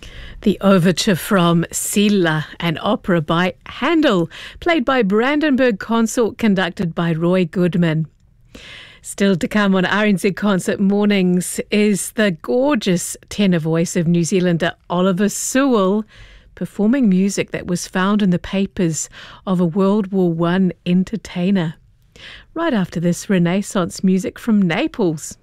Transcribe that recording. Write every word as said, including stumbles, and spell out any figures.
The overture from Silla, an opera by Handel, played by Brandenburg Consort, conducted by Roy Goodman. Still to come on R N Z Concert Mornings is the gorgeous tenor voice of New Zealander Oliver Sewell, performing music that was found in the papers of a World War One entertainer. Right after this, Renaissance music from Naples.